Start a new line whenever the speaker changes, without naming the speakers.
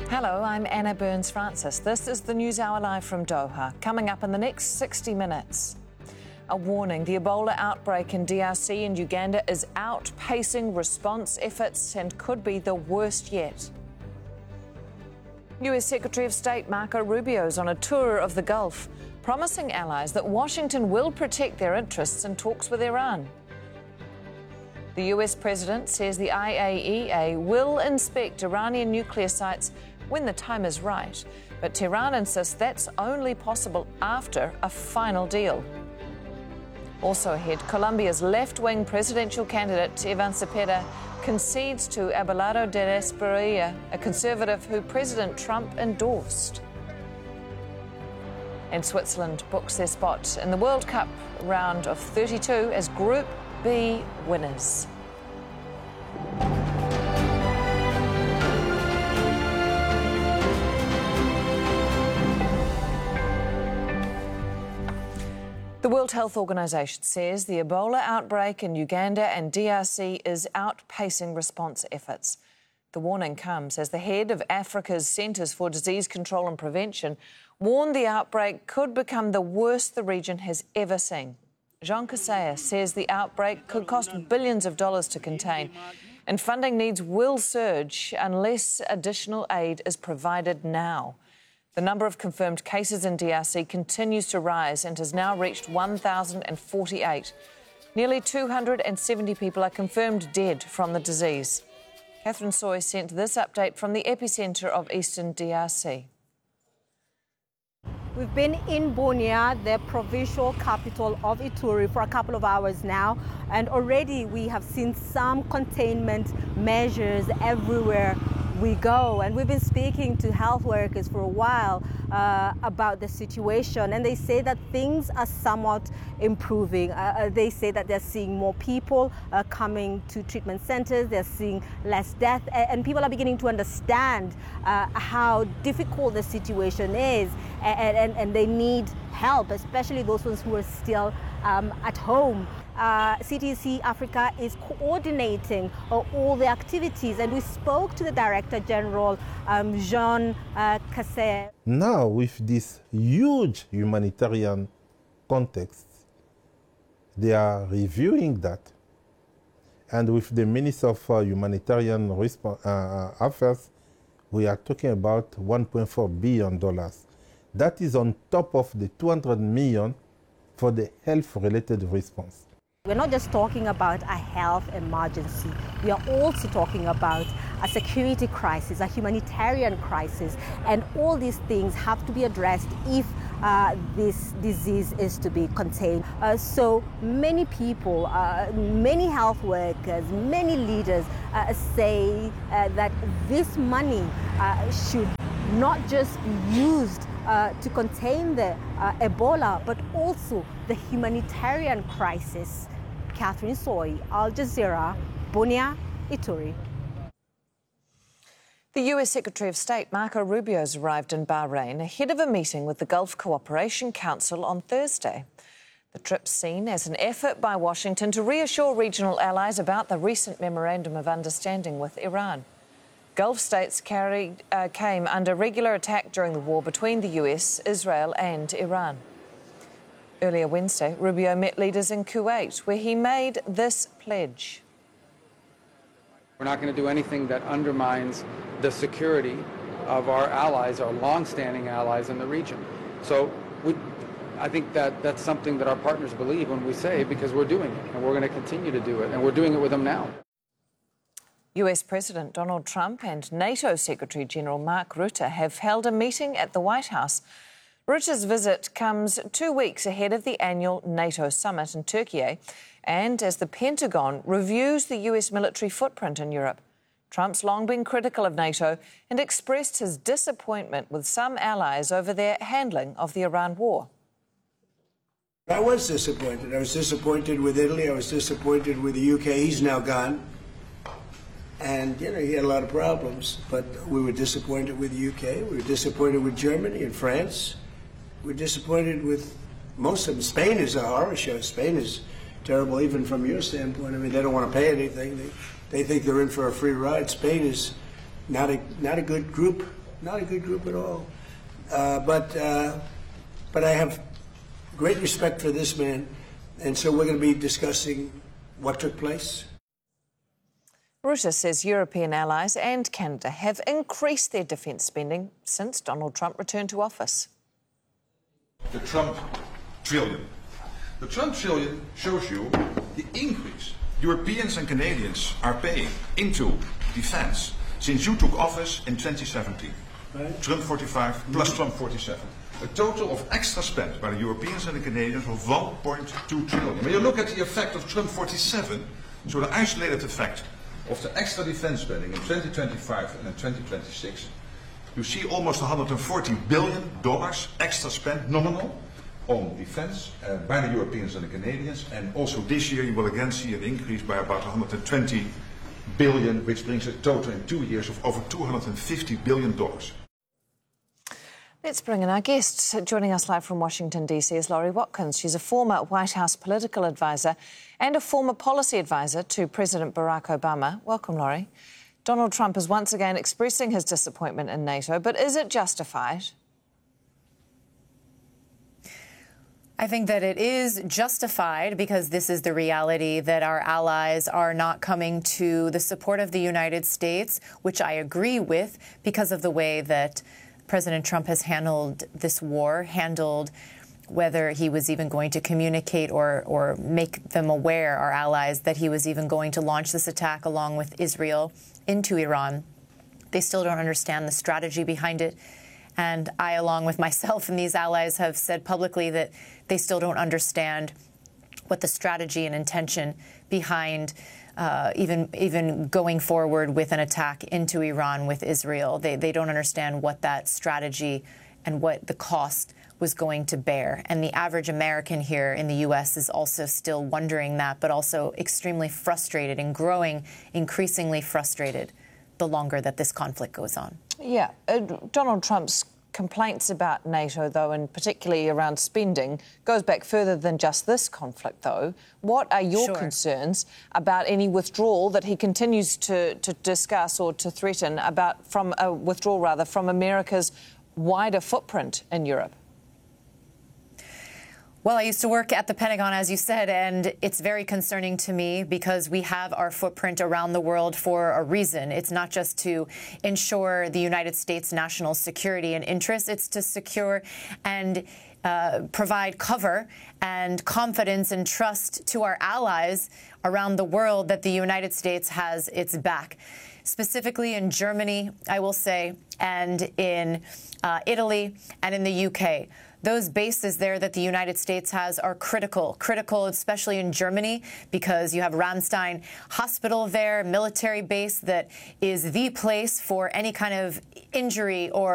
Hello, I'm Anna Burns-Francis. This is the News Hour live from Doha. Coming up in the next 60 minutes. A warning, the Ebola outbreak in DRC and Uganda is outpacing response efforts and could be the worst yet. US Secretary of State Marco Rubio is on a tour of the Gulf, promising allies that Washington will protect their interests in talks with Iran. The US president says the IAEA will inspect Iranian nuclear sites when the time is right, but Tehran insists that's only possible after a final deal. Also ahead, Colombia's left-wing presidential candidate Ivan Cepeda concedes to Abelardo de Espriella, a conservative who President Trump endorsed. And Switzerland books their spot in the World Cup round of 32 as Group B winners. The World Health Organization says the Ebola outbreak in Uganda and DRC is outpacing response efforts. The warning comes as the head of Africa's Centres for Disease Control and Prevention warned the outbreak could become the worst the region has ever seen. Jean Kaseya says the outbreak could cost billions of dollars to contain, and funding needs will surge unless additional aid is provided now. The number of confirmed cases in DRC continues to rise and has now reached 1,048. Nearly 270 people are confirmed dead from the disease. Catherine Soy sent this update from the epicentre of eastern DRC.
We've been in Bunia, the provincial capital of Ituri, for a couple of hours now, and already we have seen some containment measures everywhere we go. And we've been speaking to health workers for a while about the situation, and they say that things are somewhat improving. They say that they're seeing more people coming to treatment centers, they're seeing less death, and people are beginning to understand how difficult the situation is, and they need help, especially those ones who are still at home. CDC Africa is coordinating all the activities, and we spoke to the Director General, Jean Kaseya.
Now, with this huge humanitarian context, they are reviewing that. And with the Minister of Humanitarian Affairs, we are talking about $1.4 billion. That is on top of the $200 million for the health-related response.
We're not just talking about a health emergency. We are also talking about a security crisis, a humanitarian crisis, and all these things have to be addressed if this disease is to be contained. So many people, many health workers, many leaders say that this money should not just be used to contain the Ebola, but also the humanitarian crisis. Catherine Soy, Al Jazeera, Bunia, Ituri.
The US Secretary of State Marco Rubio has arrived in Bahrain ahead of a meeting with the Gulf Cooperation Council on Thursday. The trip's seen as an effort by Washington to reassure regional allies about the recent memorandum of understanding with Iran. Gulf states came under regular attack during the war between the US, Israel and Iran. Earlier Wednesday, Rubio met leaders in Kuwait, where he made this pledge.
We're not going to do anything that undermines the security of our allies, our long-standing allies in the region. So I think that's something that our partners believe when we say, because we're doing it, and we're going to continue to do it, and we're doing it with them now.
US President Donald Trump and NATO Secretary General Mark Rutte have held a meeting at the White House. Rutte's visit comes 2 weeks ahead of the annual NATO summit in Turkey, and as the Pentagon reviews the US military footprint in Europe. Trump's long been critical of NATO and expressed his disappointment with some allies over their handling of the Iran war.
I was disappointed. I was disappointed with Italy. I was disappointed with the UK. He's now gone. And, you know, he had a lot of problems. But we were disappointed with the UK. We were disappointed with Germany and France. We're disappointed with most of them. Spain is a horror show. Spain is terrible even from your standpoint. I mean, they don't want to pay anything. They think they're in for a free ride. Spain is not a good group not a good group at all. But I have great respect for this man, and so we're going to be discussing what took place.
Reuters says European allies and Canada have increased their defence spending since Donald Trump returned to office.
The Trump trillion. The Trump trillion shows you the increase Europeans and Canadians are paying into defence since you took office in 2017. Right. Trump 45 plus Trump 47. A total of extra spent by the Europeans and the Canadians of 1.2 trillion. When you look at the effect of Trump 47, so the isolated effect of the extra defence spending in 2025 and in 2026, you see almost $140 billion extra spent nominal on defence by the Europeans and the Canadians, and also this year you will again see an increase by about 120 billion, which brings a total in 2 years of over $250 billion.
Let's bring in our guest. Joining us live from Washington, D.C. is Lori Watkins. She's a former White House political advisor and a former policy advisor to President Barack Obama. Welcome, Lori. Donald Trump is once again expressing his disappointment in NATO, but is it justified?
I think that it is justified because this is the reality that our allies are not coming to the support of the United States, which I agree with because of the way that President Trump has handled this war, handled whether he was even going to communicate or make them aware, our allies, that he was even going to launch this attack along with Israel into Iran. They still don't understand the strategy behind it. And I, along with myself and these allies, have said publicly that they still don't understand what the strategy and intention behind even going forward with an attack into Iran with Israel. They don't understand what that strategy and what the cost was going to bear. And the average American here in the U.S. is also still wondering that, but also extremely frustrated and growing increasingly frustrated the longer that this conflict goes on.
Yeah, Donald Trump's complaints about NATO, though, and particularly around spending, goes back further than just this conflict, though. What are your concerns about any withdrawal that he continues to discuss or to threaten about from a withdrawal, rather, from America's wider footprint in Europe?
Well, I used to work at the Pentagon, as you said, and it's very concerning to me because we have our footprint around the world for a reason. It's not just to ensure the United States' national security and interests. It's to secure and provide cover and confidence and trust to our allies around the world that the United States has its back. Specifically in Germany, I will say, and in Italy and in the UK. Those bases there that the United States has are critical especially in Germany, because you have Ramstein Hospital there, military base that is the place for any kind of injury or